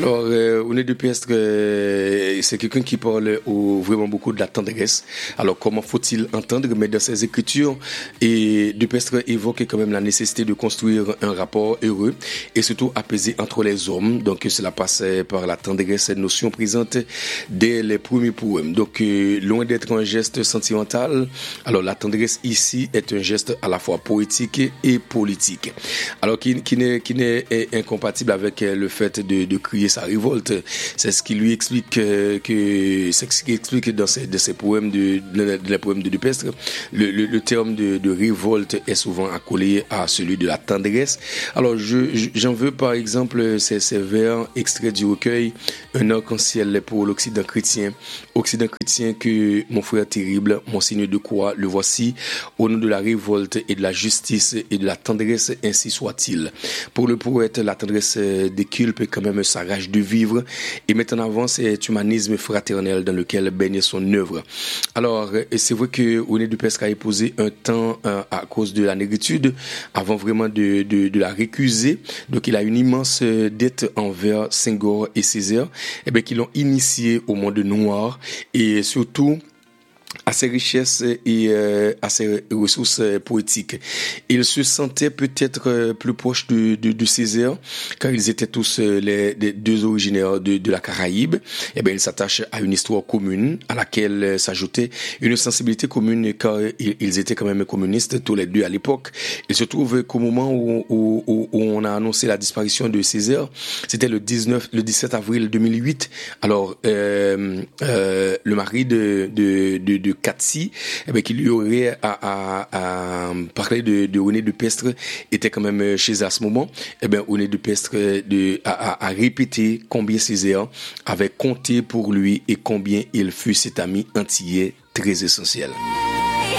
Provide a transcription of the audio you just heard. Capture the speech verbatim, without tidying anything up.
Alors, euh, René Dupestre, euh, c'est quelqu'un qui parle au, vraiment beaucoup de la tendresse. Alors, comment faut-il entendre? Mais dans ses écritures, et Dupestre évoque quand même la nécessité de construire un rapport heureux et surtout apaisé entre les hommes. Donc, cela passe par la tendresse, cette notion présente dès les premiers poèmes. Donc, euh, loin d'être un geste sentimental, alors la tendresse ici est un geste à la fois poétique et politique. Alors, qui, qui n'est, qui n'est incompatible avec le fait de, de crier sa révolte. C'est ce qui lui explique euh, que c'est ce qui explique dans ses, de ses poèmes de, de, de les poèmes de Dupestre. Le, le, le terme de, de révolte est souvent accolé à celui de la tendresse. Alors je, j'en veux par exemple ces, ces vers extraits du recueil Un arc-en-ciel pour l'Occident chrétien. Occident chrétien que mon frère terrible, mon signe de croix, le voici au nom de la révolte et de la justice et de la tendresse, ainsi soit-il. Pour le poète, la tendresse déculpe quand même sa rage de vivre et met en avant cet humanisme fraternel dans lequel baigne son œuvre. Alors, c'est vrai que René Dupestre a épousé un temps euh, à cause de la négritude, avant vraiment de, de, de la récuser. Donc, il a une immense dette envers Senghor et Césaire, et bien, qui l'ont initié au monde noir et surtout à ses richesses et euh, à ses ressources euh, poétiques. Il se sentait peut-être euh, plus proche de, de, de Césaire, car ils étaient tous euh, les, les deux originaires de, de la Caraïbe. Et bien, ils s'attachent à une histoire commune, à laquelle euh, s'ajoutait une sensibilité commune, car ils, ils étaient quand même communistes tous les deux à l'époque. Il se trouve qu'au moment où, où, où, où on a annoncé la disparition de Césaire, c'était le dix-neuf, le dix-sept avril deux mille huit. Alors, euh, euh, le mari de, de, de, de Cathy, eh bien, qui lui aurait à, à, à parler de, de René Dupestre, était quand même chez eux à ce moment. Eh bien, René Dupestre de, a, a, a répété combien Césaire avait compté pour lui et combien il fut cet ami antillais très essentiel.